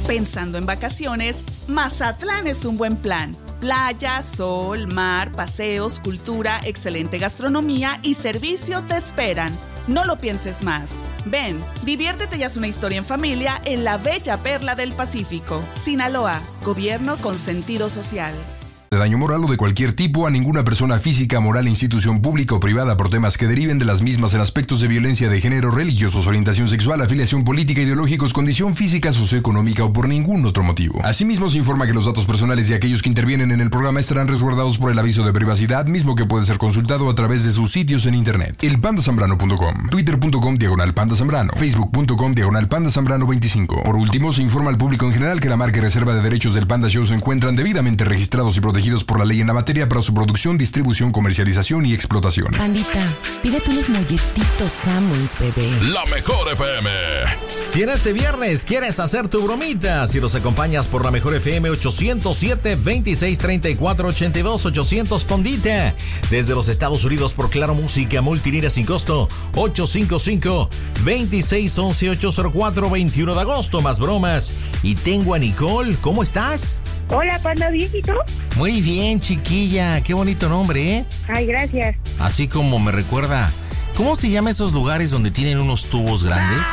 Pensando en vacaciones, Mazatlán es un buen plan. Playa, sol, mar, paseos, cultura, excelente gastronomía y servicio te esperan. No lo pienses más. Ven, diviértete y haz una historia en familia en la bella perla del Pacífico. Sinaloa, gobierno con sentido social. De daño moral o de cualquier tipo a ninguna persona física, moral, institución pública o privada por temas que deriven de las mismas en aspectos de violencia de género, religiosos, orientación sexual, afiliación política, ideológicos, condición física, socioeconómica o por ningún otro motivo. Asimismo, se informa que los datos personales de aquellos que intervienen en el programa estarán resguardados por el aviso de privacidad, mismo que puede ser consultado a través de sus sitios en internet. elpandasambrano.com, twitter.com/pandasambrano, facebook.com/pandasambrano25. Por último, se informa al público en general que la marca y reserva de derechos del Panda Show se encuentran debidamente registrados y protegidos por la ley en la materia para su producción, distribución, comercialización y explotación. Pandita, pídete unos molletitos Samwise, bebé. La Mejor FM. Si en este viernes quieres hacer tu bromita, si nos acompañas por La Mejor FM 807-2634-82, 800 Pandita. Desde los Estados Unidos por Claro Música, multilínea sin costo, 855-2611-804, 21 de agosto, más bromas. Y tengo a Nicole, ¿cómo estás? Hola, Panda, ¿bien y tú? Muy bien, chiquilla, qué bonito nombre, ¿eh? Ay, gracias. Así como me recuerda, ¿cómo se llama esos lugares donde tienen unos tubos grandes?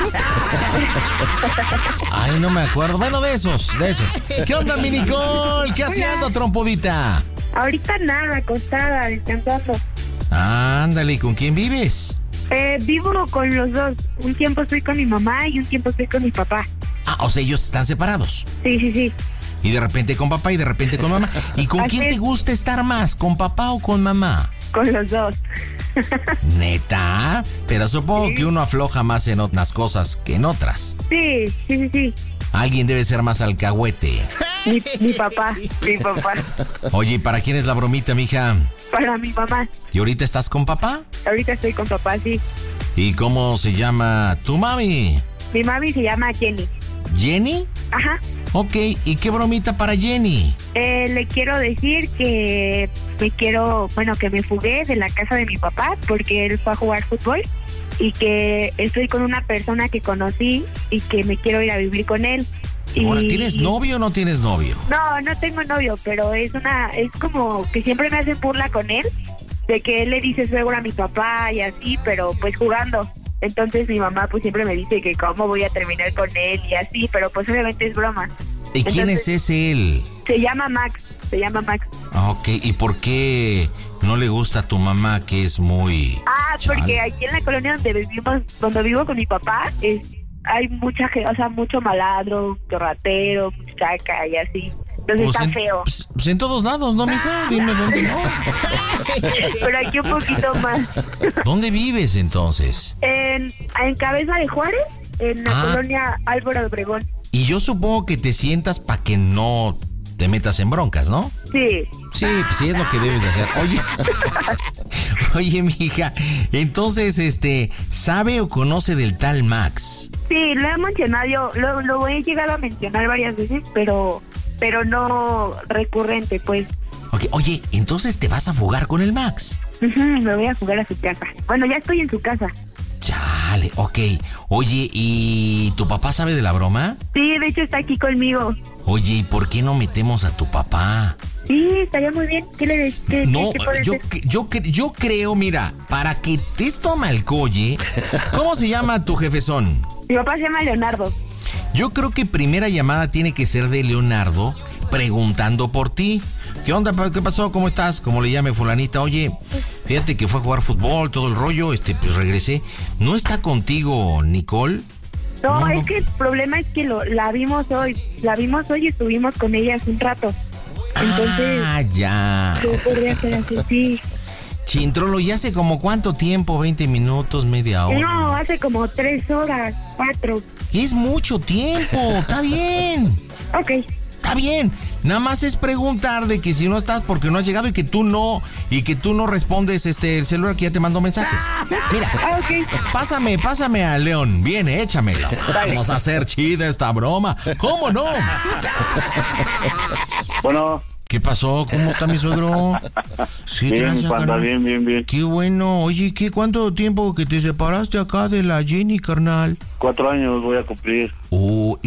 Ay, no me acuerdo. Bueno, de esos. ¿Qué onda, mi Nicole? ¿Qué haciendo, trompudita? Ahorita nada, acostada, descansando. Ándale, ¿y con quién vives? Vivo con los dos. Un tiempo estoy con mi mamá y un tiempo estoy con mi papá. Ah, o sea, ellos están separados. Sí. Y de repente con papá y de repente con mamá. ¿Y con quién te gusta estar más? ¿Con papá o con mamá? Con los dos. ¿Neta? Pero supongo que uno afloja más en otras cosas que en otras. Sí. Alguien debe ser más alcahuete. Mi papá. Oye, ¿y para quién es la bromita, mija? Para mi mamá. ¿Y ahorita estás con papá? Ahorita estoy con papá, sí. ¿Y cómo se llama tu mami? Mi mami se llama Jenny. ¿Jenny? Ajá. Ok, ¿y qué bromita para Jenny? Le quiero decir que que me fugué de la casa de mi papá porque él fue a jugar fútbol y que estoy con una persona que conocí y que me quiero ir a vivir con él. Ahora, ¿tienes novio o no tienes novio? No tengo novio, pero es como que siempre me hacen burla con él, de que él le dice suegro a mi papá y así, pero pues jugando. Entonces mi mamá pues siempre me dice que cómo voy a terminar con él y así, pero pues obviamente es broma. ¿Y quién es ese él? Se llama Max. Ok, ¿y por qué no le gusta a tu mamá que es muy... porque aquí en la colonia donde vivo con mi papá, hay mucha gente, o sea, mucho maladro, ratero, muchacha y así. Entonces está feo. Pues en todos lados, ¿no, mija? Dime dónde no. Pero aquí un poquito más. ¿Dónde vives entonces? En Cabeza de Juárez, en la colonia Álvaro Obregón. Y yo supongo que te sientas para que no te metas en broncas, ¿no? Sí. Sí, pues sí es lo que debes de hacer. Oye, mija, entonces, ¿sabe o conoce del tal Max? Sí, lo he mencionado, lo he llegado a mencionar varias veces, pero no recurrente, pues. Okay. Oye, entonces te vas a fugar con el Max. Me voy a fugar a su casa. Bueno, ya estoy en su casa. Chale, ok. Oye, ¿y tu papá sabe de la broma? Sí, de hecho está aquí conmigo. Oye, ¿y por qué no metemos a tu papá? Sí, estaría muy bien. ¿Qué le No, yo creo, mira, para que te esto malcolle, ¿cómo se llama tu jefezón? Mi papá se llama Leonardo. Yo creo que primera llamada tiene que ser de Leonardo preguntando por ti. ¿Qué onda? ¿Qué pasó? ¿Cómo estás? Como le llame fulanita. Oye, fíjate que fue a jugar fútbol, todo el rollo, pues regresé. ¿No está contigo Nicole? No, es que el problema es que la vimos hoy y estuvimos con ella hace un rato. Entonces, ya. ¿Qué podría ser así? Sí. Chintrolo, ¿y hace como cuánto tiempo? ¿20 minutos, media hora? No, hace como 3 horas, 4. Es mucho tiempo, está bien. Ok. Está bien, nada más es preguntar de que si no estás porque no has llegado y que tú no respondes el celular que ya te mandó mensajes. Mira, pásame a León, viene, échamelo. Vamos a hacer chida esta broma. ¿Cómo no? Bueno. ¿Qué pasó? ¿Cómo está mi suegro? Sí, bien, Panda, bien. Qué bueno. Oye, ¿cuánto tiempo que te separaste acá de la Jenny, carnal? 4 años voy a cumplir.